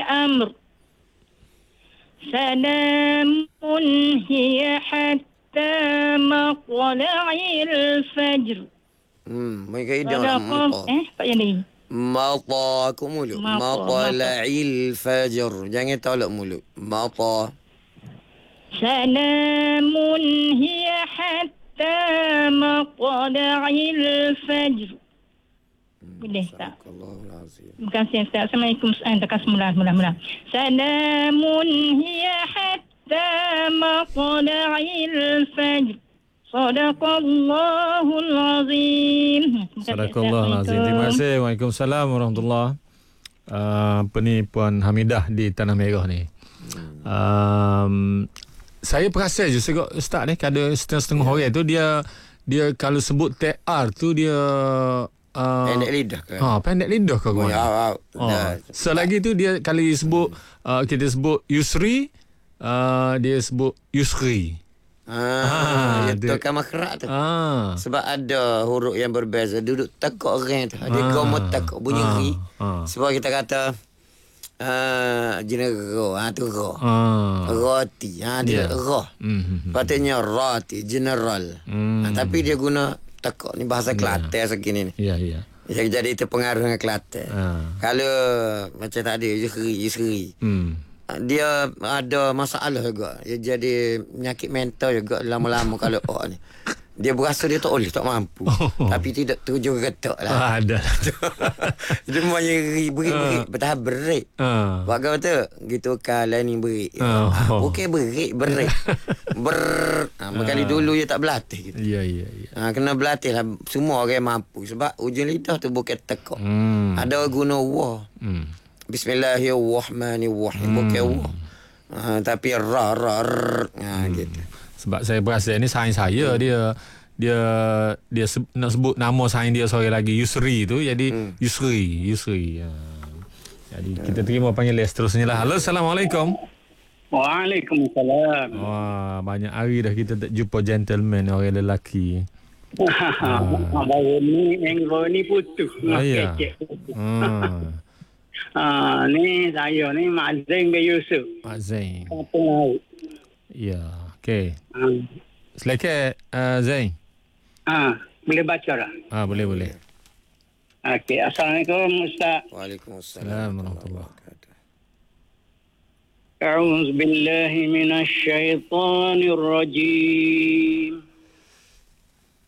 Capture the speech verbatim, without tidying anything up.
amr. Salamun hiya hatta matla'il fajr. Hmm, mai kaedah Sadaqah. mata. Eh, Pak Yani. Mata aku mulut. Mata, Matla'il fajr. Jangan tolak mulut. Mata. Salamun hiya hatta matla'il fajr. Boleh tak? Sadaqallahul-azim. Terima kasih Ustaz. Assalamualaikum. Eh, tekan semula, mula, mula. Salamun hiya hatta matla'il fajr. Sadaqallahul azim. Sadaqallahul azim. Terima kasih. Waalaikumsalam warahmatullahi. Uh, apa ni Puan Hamidah di Tanah Merah ni. Um, saya perasan je sebab Ustaz ni ada setengah-setengah orang tu dia dia kalau sebut T R tu dia uh, Pendek lidah ke? Ha, pendek lidah ke kau? Ya, Ha. Selagi tu dia kali sebut uh, kita sebut Yusri, uh, dia sebut Yusri. Ah, Ah, itu dia- kan makrak tu. Ah. Sebab ada huruf yang berbeza. Duduk tekuk orang tu. Dia Ah. gomot tekuk bunyi Ah. ri. Ah. Sebab kita kata uh, jenis ro, ha tu ro. Ah. Roti, ha dia Ya. ro. Hmm. Patutnya roti general. Hmm. Ha, tapi dia guna tekuk ni bahasa Kelantan segini ni. Ya, ya. Jadi, jadi itu pengaruh dengan Kelantan. Ah. Kalau macam tadi Yusri, Yusri. Hmm. Dia ada masalah juga. Dia jadi penyakit mental juga lama-lama kalau oh ni. Dia berasa dia tak boleh, tak mampu. Oh. Tapi tidak tujuh ketok lah. Ah, ada. Dia banyak berik-berik. Bertahan berik. Ah. Buat kau tu, gitu kalau ni berik. Oh. Ah, bukan berik, berik. Ber. Ha, berkali dulu dia tak berlatih. Gitu. Ya, ya, ya. Ha, kena berlatih lah. Semua orang mampu. Sebab ujung lidah tu bukan tekok. Hmm. Ada guna wah. Hmm. Bismillahirrahmanirrahim. Hmm. Bukan wah. Ha, tapi ra ra r. Ha, gitu. Sebab saya perasan ni sains saya hmm. dia dia dia se- nak sebut nama sains dia seorang lagi Yusri tu jadi hmm. Yusri Yusri. Ya. Jadi kita terima panggilan seterusnya lah. Halo, Assalamualaikum. Waalaikumsalam. Wah, banyak hari dah kita tak jumpa gentleman orang lelaki. Baru ni minggu ni putus. Ah, ya. Kecek. Ah, Ah, ni saya ni Mak Zain bin Yusuf. Mak Zain. Kampung Laut. Ya, okey. Ah, Silakan uh, Zain. ah, boleh baca dah. Ah, boleh boleh. Okey, Assalamualaikum Ustaz. Waalaikumsalam. Assalamualaikum warahmatullahi wabarakatuh. أعوذ بالله من الشيطان الرجيم